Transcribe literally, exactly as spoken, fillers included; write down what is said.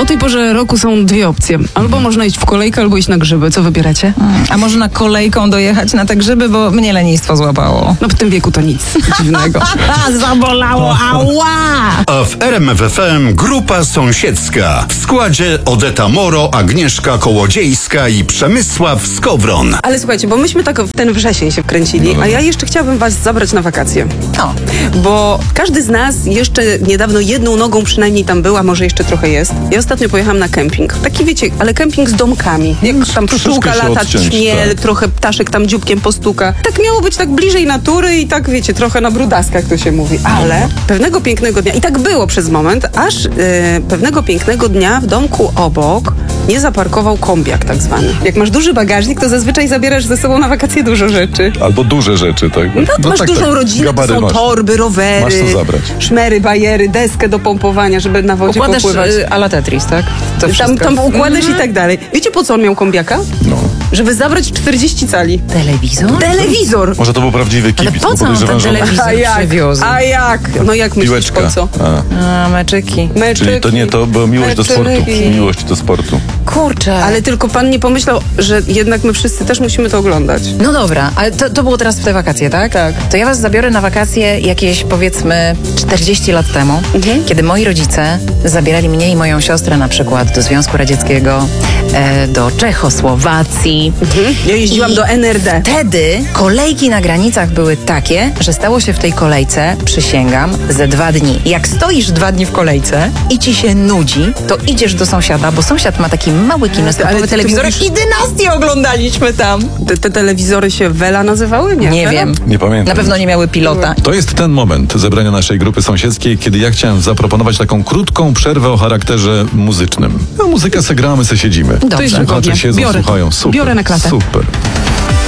tej porze roku są dwie opcje. Albo można iść w kolejkę, albo iść na grzyby. Co wybieracie? A może na kolejką dojechać na te grzyby, bo mnie lenistwo złapało. No w tym wieku to nic dziwnego. Zabolało, ała! A w R M F F M grupa sąsiedzka. W składzie Odeta Moro, Agnieszka Kołodziejska i Przemysław Skowron. Ale słuchajcie, bo myśmy tak w ten wrzesień się wkręcili, a ja jeszcze chciałabym was zabrać na wakacje. O. Bo każdy z nas jeszcze niedawno jedną nogą przynajmniej tam była, może jeszcze trochę jest. Ja ostatnio pojechałam na kemping. Taki wiecie, ale kemping z domkami. Jak tam pszczółka się lata, odciąć, czmiel, tak. trochę ptaszek tam dzióbkiem postuka. Tak miało być tak bliżej natury i tak wiecie, trochę na brudaskach to się mówi. Ale pewnego pięknego dnia, i tak było przez moment, aż yy, pewnego pięknego dnia w domku obok nie zaparkował kombiak tak zwany. Jak masz duży bagażnik, to zazwyczaj zabierasz ze sobą na wakacje dużo rzeczy. Albo duże rzeczy, tak? No, to masz tak, dużą tak. rodzinę, to Gabary są masz. torby, rowery, Masz co zabrać. szmery, bajery, deskę do pompowania, żeby na wodzie Układasz popływać. y, a la Tetris, tak? To Tam, wszystko. tam układasz i tak dalej. Wiecie, po co on miał kombiaka? No. Żeby zabrać czterdzieści cali. Telewizor? Telewizor! Może to był prawdziwy Ale kibic. po bo co on podejrzewam, ten że on- telewizor A jak? przywiózł? A jak? No jak myślisz, Piłeczka. po co? A. A, meczyki. Meczyki. Czyli to nie to, bo miłość do sportu. Meczyki. Miłość do sportu. Kurczę. Ale tylko pan nie pomyślał, że jednak my wszyscy też musimy to oglądać. No dobra, ale to, to było teraz w te wakacje, tak? Tak. To ja was zabiorę na wakacje jakieś powiedzmy czterdzieści lat temu, Mhm. kiedy moi rodzice zabierali mnie i moją siostrę na przykład do Związku Radzieckiego, e, do Czechosłowacji. Ja jeździłam I do N R D. Wtedy kolejki na granicach były takie, że stało się w tej kolejce, przysięgam, ze dwa dni. Jak stoisz dwa dni w kolejce i ci się nudzi, to idziesz do sąsiada, bo sąsiad ma taki mały Ale kineskopowy ty telewizor mówisz- i dynastię oglądaliśmy tam. Te, te telewizory się Wela nazywały? Nie, Nie Wela? wiem. Nie pamiętam. Na pewno nie miały pilota. To jest ten moment zebrania naszej grupy sąsiedzkiej, kiedy ja chciałem zaproponować taką krótką przerwę o charakterze muzycznym. No muzykę se gramy, se siedzimy. Dobrze. To jest Słuchacze wygodnie. siedzą, Biorę. słuchają. Super. Biorę na klatę. Super.